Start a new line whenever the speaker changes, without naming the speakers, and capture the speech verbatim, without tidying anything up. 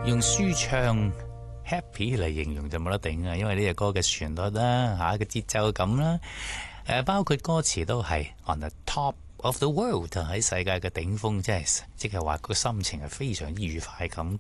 用舒暢 happy 嚟形容就冇得頂啊，因為呢隻歌嘅旋律啦，吓嘅節奏感啦，誒，包括歌詞都係 on the top of the world 喺世界嘅頂峰，即係即係話個心情係非常之愉快咁。